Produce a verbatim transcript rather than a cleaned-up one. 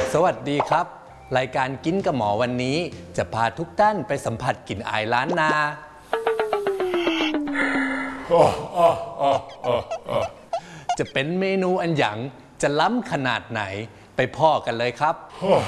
สวัสดีครับรายการกินกับหมอวันนี้จะพาทุกท่านไปสัมผัสกลิ่นอายล้านนาจะเป็นเมนูอันหยังจะล้ำขนาดไหนไปพ่อกันเลยครับ